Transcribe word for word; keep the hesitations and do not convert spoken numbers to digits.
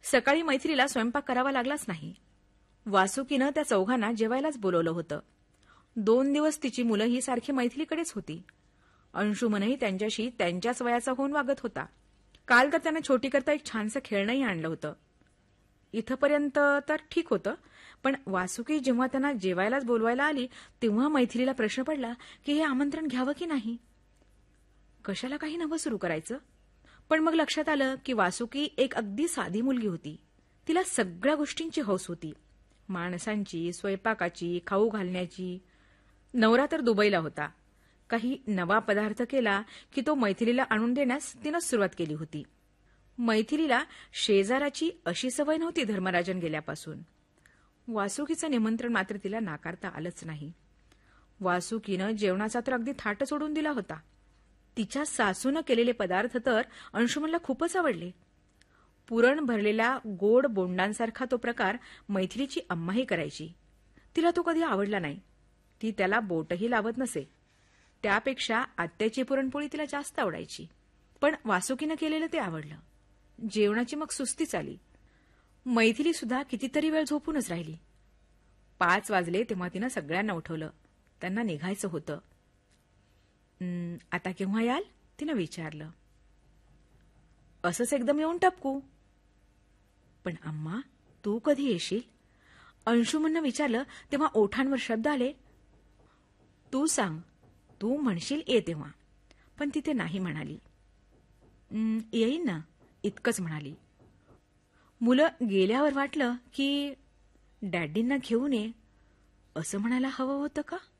सकाळी मैथिलीला स्वयंपाक करावा लागलाच नाही. वासुकीनं त्या चौघांना जेवायलाच बोलवलं होतं. दोन दिवस तिची मुलं ही सारखी मैथिलीकडेच होती. अंशुमनही त्यांच्याशी त्यांच्याच वयाचा होऊन वागत होता. काल तर त्यानं छोटीकरता एक छानसं खेळणंही आणलं होतं. इथंपर्यंत तर ठीक होतं, पण वासुकी जेव्हा त्यांना जेवायलाच बोलवायला आली तेव्हा मैथिलीला प्रश्न पडला की हे आमंत्रण घ्यावं की नाही. कशाला काही नवं सुरू करायचं. पण मग लक्षात आलं की वासुकी एक अगदी साधी मुलगी होती. तिला सगळ्या गोष्टींची हौस होती. माणसांची, स्वयंपाकाची, खाऊ घालण्याची. नवरा तर दुबईला होता. काही नवा पदार्थ केला की तो मैथिलीला आणून देण्यास तिनं सुरुवात केली होती. मैथिलीला शेजाराची अशी सवय नव्हती धर्मराजन गेल्यापासून. वासुकीचं निमंत्रण मात्र तिला नाकारता आलंच नाही. वासुकीनं जेवणाचा तर अगदी थाट सोडून दिला होता. तिच्या सासूनं केलेले पदार्थ तर अंशुमनला खूपच आवडले. पुरण भरलेला गोड बोंडांसारखा तो प्रकार मैथिलीची अम्माही करायची. तिला तो कधी आवडला नाही. ती त्याला बोटही लावत नसे. त्यापेक्षा आत्याची पुरणपोळी तिला जास्त आवडायची. पण वासुकीनं केलेलं ते आवडलं. जेवणाची मग सुस्तीच आली. मैथिली सुद्धा कितीतरी वेळ झोपूनच राहिली. पाच वाजले तेव्हा तिनं सगळ्यांना उठवलं. त्यांना निघायचं होतं. आता केव्हा याल तिनं विचारलं. असंच एकदम येऊन टपकू. पण अम्मा तू कधी येशील अंशुमननं विचारलं तेव्हा ओठांवर शब्द आले. तू सांग, तू म्हणशील ये तेव्हा. पण ती ते नाही म्हणाली. येईन ना इतकंच म्हणाली. मुलं गेल्यावर वाटलं की डॅडींना घेऊन ये असं म्हणायला हवं होतं का.